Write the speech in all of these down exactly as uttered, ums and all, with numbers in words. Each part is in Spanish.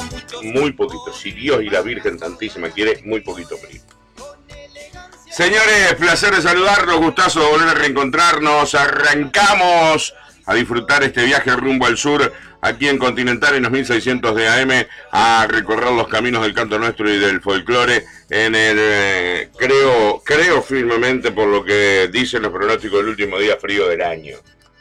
muy poquito. Si Dios y la Virgen Santísima quiere, muy poquito frío. Señores, placer de saludarlos, gustazo de volver a reencontrarnos. Arrancamos a disfrutar este viaje rumbo al sur, aquí en Continental, en los mil seiscientos de A M, a recorrer los caminos del canto nuestro y del folclore, en el, eh, creo, creo firmemente por lo que dicen los pronósticos, del último día frío del año.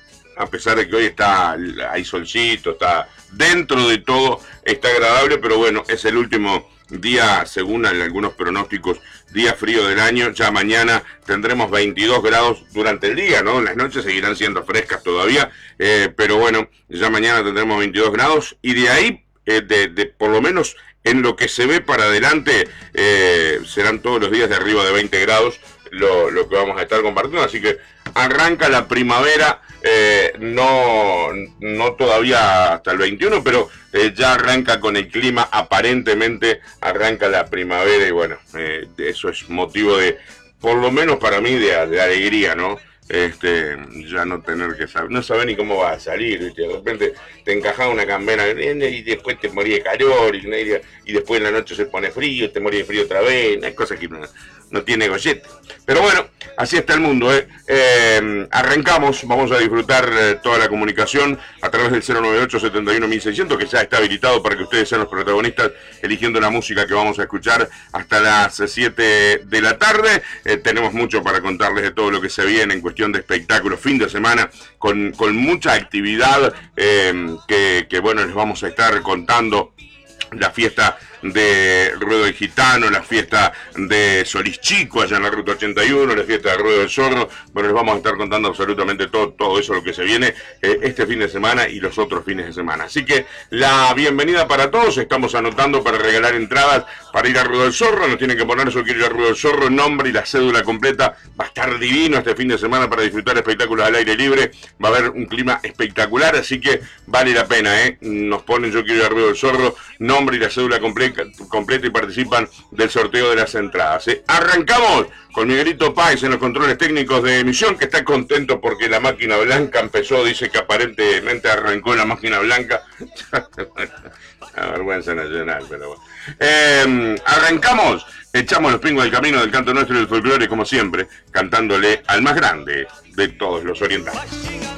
A pesar de que hoy está, hay solcito, está dentro de todo, está agradable, pero bueno, es el último día, según algunos pronósticos, día frío del año. Ya mañana tendremos veintidós grados durante el día, ¿no? En las noches seguirán siendo frescas todavía, eh, pero bueno, ya mañana tendremos veintidós grados y de ahí, eh, de, de por lo menos en lo que se ve para adelante, eh, serán todos los días de arriba de veinte grados lo, lo que vamos a estar compartiendo, así que arranca la primavera, eh, no, no todavía hasta el veintiuno, pero eh, ya arranca con el clima, aparentemente arranca la primavera y bueno, eh, eso es motivo de, por lo menos para mí, de, de alegría, ¿no? Este, ya no tener que saber, no saber ni cómo va a salir, ¿viste? De repente te encajaba una campera y después te morí de calor y, y después en la noche se pone frío, te morí de frío otra vez, hay cosas que no, no tiene gollete. Pero bueno, así está el mundo, ¿eh? Eh, arrancamos, vamos a disfrutar eh, toda la comunicación a través del cero nueve ocho, setenta y uno, mil seiscientos, que ya está habilitado para que ustedes sean los protagonistas eligiendo la música que vamos a escuchar hasta las siete de la tarde. Eh, tenemos mucho para contarles de todo lo que se viene en cuestión de espectáculos, fin de semana, con, con mucha actividad, eh, que, que bueno, les vamos a estar contando. La fiesta de Ruedo del Gitano, la fiesta de Solís Chico allá en la Ruta ochenta y uno, la fiesta de Ruedo del Zorro. Bueno, les vamos a estar contando absolutamente todo, todo eso, lo que se viene eh, este fin de semana y los otros fines de semana. Así que la bienvenida para todos, estamos anotando para regalar entradas para ir a Ruedo del Zorro. Nos tienen que poner eso, quiero ir a Ruedo del Zorro, nombre y la cédula completa. Va a estar divino este fin de semana para disfrutar espectáculos al aire libre, va a haber un clima espectacular, así que vale la pena, ¿eh? Nos ponen yo quiero ir a Ruedo del Zorro, nombre y la cédula completa, completa y participan del sorteo de las entradas, ¿eh? Arrancamos con Miguelito Páez en los controles técnicos de emisión, que está contento porque la máquina blanca empezó, dice que aparentemente arrancó la máquina blanca. La vergüenza nacional, pero bueno. Eh, arrancamos, echamos los pingos del camino del canto nuestro y del folclore, como siempre, cantándole al más grande de todos los orientales.